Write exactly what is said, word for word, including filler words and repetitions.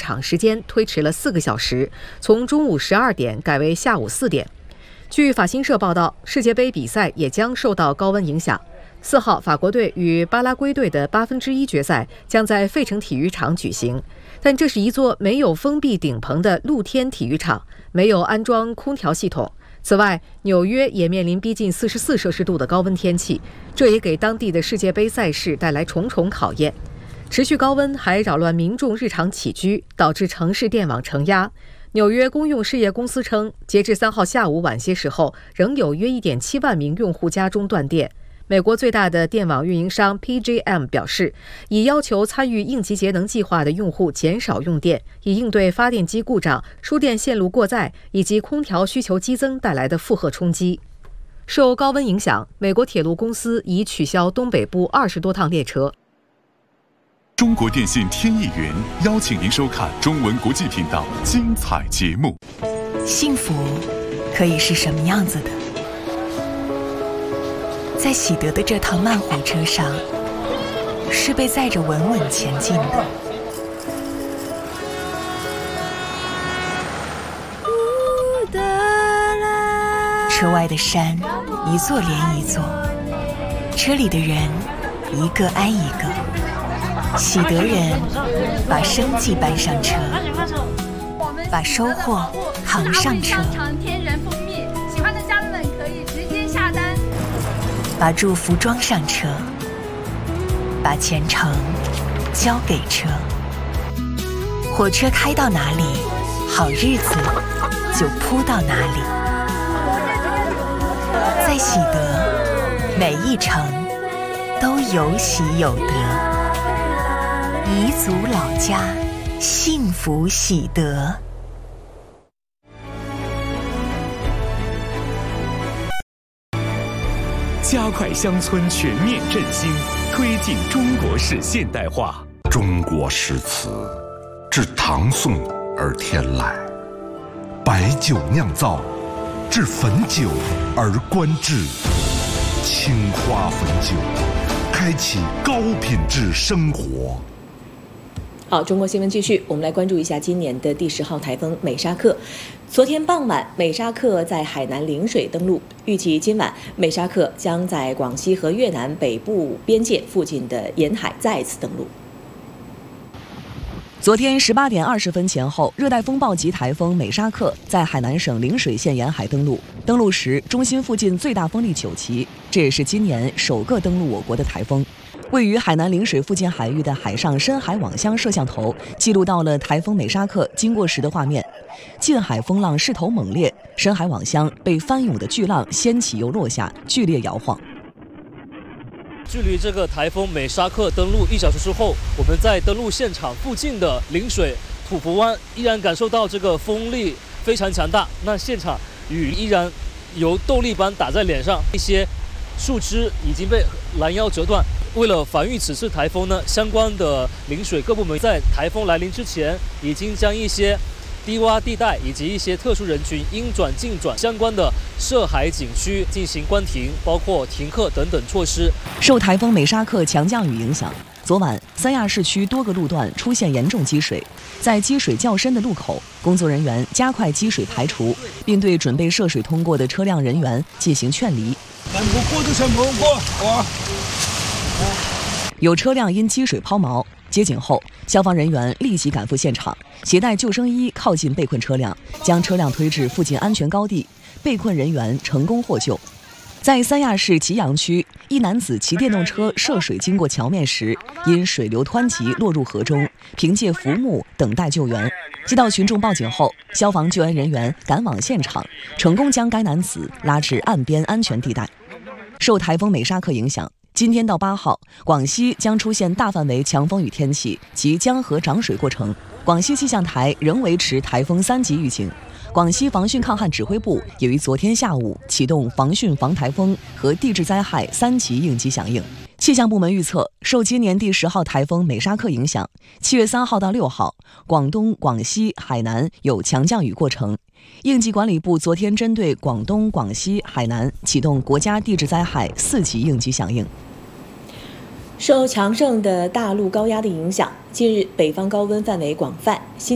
场时间推迟了四个小时，从中午十二点改为下午四点。据法新社报道，世界杯比赛也将受到高温影响。四号，法国队与巴拉圭队的八分之一决赛将在费城体育场举行，但这是一座没有封闭顶棚的露天体育场，没有安装空调系统。此外，纽约也面临逼近四十四摄氏度的高温天气，这也给当地的世界杯赛事带来重重考验。持续高温还扰乱民众日常起居，导致城市电网承压。纽约公用事业公司称，截至三号下午晚些时候，仍有约 一点七万名用户家中断电。美国最大的电网运营商 P G M 表示，已要求参与应急节能计划的用户减少用电，以应对发电机故障、输电线路过载以及空调需求激增带来的负荷冲击。受高温影响，美国铁路公司已取消东北部二十多趟列车。 中国电信天翼云邀请您收看中文国际频道精彩节目。 幸福可以是什么样子的？在喜得的这趟慢火车上，是被载着稳稳前进的。车外的山一座连一座，车里的人一个挨一个。喜得人把生计搬上车，把收获扛上车。 天然蜂蜜，喜欢的家人们可以直接下单。 把祝福装上车，把前程交给车。火车开到哪里，好日子就铺到哪里。在喜得，每一程都有喜有得。彝族老家，幸福喜得。 加快乡村全面振兴，推进中国式现代化。 中国诗词自唐宋而天来，白酒酿造，至汾酒而观致。青花汾酒，开启高品质生活。 好，中国新闻继续，我们来关注一下今年的第十号台风美沙克。昨天傍晚，美沙克在海南陵水登陆，预计今晚美沙克将在广西和越南北部边界附近的沿海再次登陆。 昨天十八点二十分前后，热带风暴级台风美沙克在海南省陵水县沿海登陆。登陆时，中心附近最大风力九级，这也是今年首个登陆我国的台风。位于海南陵水附近海域的海上深海网箱摄像头记录到了台风美沙克经过时的画面。近海风浪势头猛烈，深海网箱被翻涌的巨浪掀起又落下，剧烈摇晃。 距离这个台风美沙克登陆一小时之后，我们在登陆现场附近的陵水土福湾依然感受到这个风力非常强大。那现场雨依然由豆粒般打在脸上，一些树枝已经被拦腰折断。为了防御此次台风呢，相关的陵水各部门在台风来临之前，已经将一些低洼地带以及一些特殊人群应转尽转相关的涉海景区进行关停，包括停课等等措施。 受台风美沙克强降雨影响，昨晚三亚市区多个路段出现严重积水，在积水较深的路口，工作人员加快积水排除，并对准备涉水通过的车辆人员进行劝离。有车辆因积水抛锚，接警后，消防人员立即赶赴现场，携带救生衣靠近被困车辆，将车辆推至附近安全高地，被困人员成功获救。在三亚市吉阳区，一男子骑电动车涉水经过桥面时，因水流湍急落入河中，凭借浮木等待救援。接到群众报警后，消防救援人员赶往现场，成功将该男子拉至岸边安全地带。受台风美沙克影响，今天到八号，广西将出现大范围强风雨天气及江河涨水过程。广西气象台仍维持台风三级预警。广西防汛抗旱指挥部也于昨天下午启动防汛防台风和地质灾害三级应急响应。气象部门预测，受今年第十号台风美沙克影响，七月三号到六号，广东、广西、海南有强降雨过程。应急管理部昨天针对广东、广西、海南启动国家地质灾害四级应急响应。 受强盛的大陆高压的影响，近日北方高温范围广泛，新